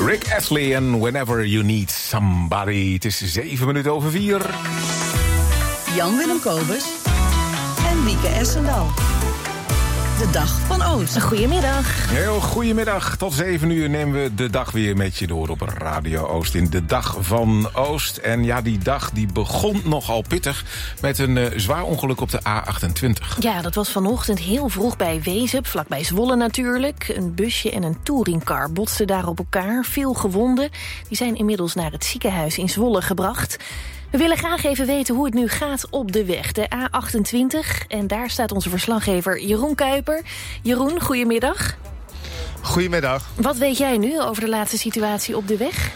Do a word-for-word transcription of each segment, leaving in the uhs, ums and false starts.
Rick Astley en Whenever You Need Somebody. Het is zeven minuten over vier. Jan-Willem Kobus en Wieke Essendal. De Dag van Oost. Goedemiddag. Heel goedemiddag. Tot zeven uur nemen we de dag weer met je door op Radio Oost in de Dag van Oost. En ja, die dag die begon nogal pittig met een uh, zwaar ongeluk op de A achtentwintig. Ja, dat was vanochtend heel vroeg bij Wezep, vlakbij Zwolle natuurlijk. Een busje en een touringcar botsten daar op elkaar. Veel gewonden. Die zijn inmiddels naar het ziekenhuis in Zwolle gebracht. We willen graag even weten hoe het nu gaat op de weg, de A achtentwintig. En daar staat onze verslaggever Jeroen Kuiper. Jeroen, goedemiddag. Goedemiddag. Wat weet jij nu over de laatste situatie op de weg?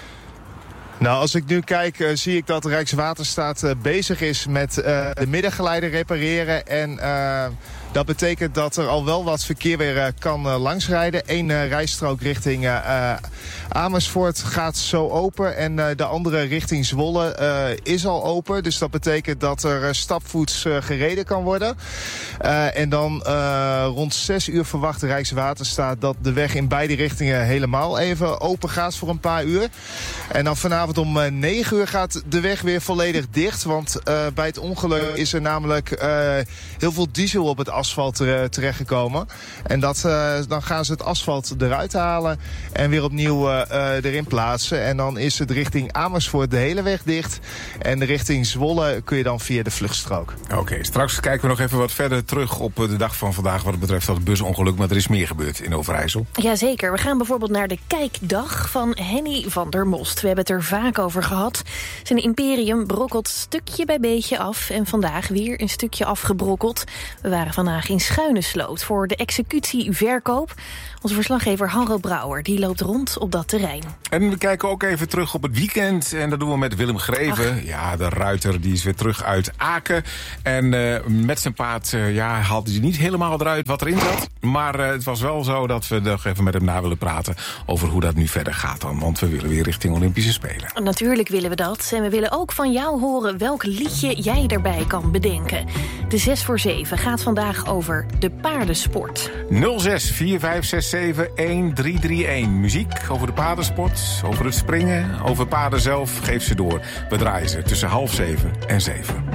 Nou, als ik nu kijk, uh, zie ik dat Rijkswaterstaat uh, bezig is met uh, de middengeleider repareren. En uh, dat betekent dat er al wel wat verkeer weer uh, kan uh, langsrijden. Eén uh, rijstrook richting uh, Amersfoort gaat zo open. En uh, de andere richting Zwolle uh, is al open. Dus dat betekent dat er uh, stapvoets uh, gereden kan worden. Uh, en dan uh, rond zes uur verwacht Rijkswaterstaat dat de weg in beide richtingen helemaal even open gaat voor een paar uur. En dan vanavond om negen uur gaat de weg weer volledig dicht. Want uh, bij het ongeluk is er namelijk uh, heel veel diesel op het asfalt uh, terechtgekomen. En dat, uh, dan gaan ze het asfalt eruit halen en weer opnieuw uh, uh, erin plaatsen. En dan is het richting Amersfoort de hele weg dicht. En richting Zwolle kun je dan via de vluchtstrook. Oké, okay, straks kijken we nog even wat verder terug op de dag van vandaag wat het betreft dat busongeluk. Maar er is meer gebeurd in Overijssel. Jazeker, we gaan bijvoorbeeld naar de Kijkdag van Henny van der Most. We hebben het er vaak over gehad. Zijn imperium brokkelt stukje bij beetje af. En vandaag weer een stukje afgebrokkeld. We waren vandaag in Schuinesloot voor de executieverkoop. Onze verslaggever Harro Brouwer die loopt rond op dat terrein. En we kijken ook even terug op het weekend. En dat doen we met Willem Greven. Ach. Ja, de ruiter die is weer terug uit Aken. En uh, met zijn paard uh, ja, haalde hij niet helemaal eruit wat erin zat. Maar uh, het was wel zo dat we nog even met hem na willen praten over hoe dat nu verder gaat dan. Want we willen weer richting Olympische Spelen. Natuurlijk willen we dat. En we willen ook van jou horen welk liedje jij erbij kan bedenken. De zes voor zeven gaat vandaag over de paardensport. nul zes vier vijf zes zeven een drie drie een. Muziek over de paardensport, over het springen, over paarden zelf. Geef ze door. We draaien ze tussen half zeven en zeven.